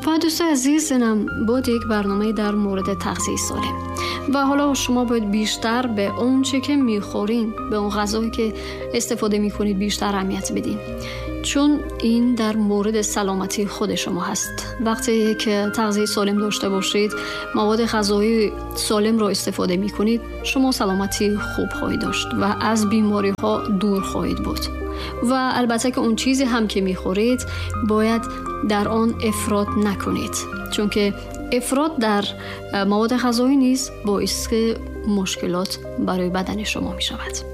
و دوستان عزیز، بود یک برنامه در مورد تغذیه سالم و حالا شما باید بیشتر به اون چه که میخورین، به اون غذایی که استفاده میکنید بیشتر اهمیت بدین، چون این در مورد سلامتی خود شما هست. وقتی که تغذیه سالم داشته باشید، مواد غذایی سالم رو استفاده میکنید، شما سلامتی خوب خواهید داشت و از بیماری ها دور خواهید بود. و البته که اون چیزی هم که میخورید باید در آن افراط نکنید، چون که افراط در مواد غذایی نیز باعث مشکلات برای بدن شما می شود.